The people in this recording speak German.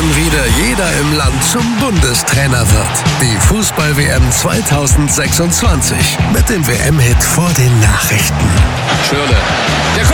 wann wieder jeder im Land zum Bundestrainer wird. Die Fußball-WM 2026 mit dem WM-Hit vor den Nachrichten. Schürrle.